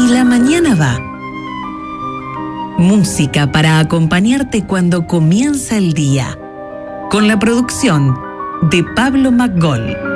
y la mañana va. Música para acompañarte cuando comienza el día. Con la producción de Pablo McGoll.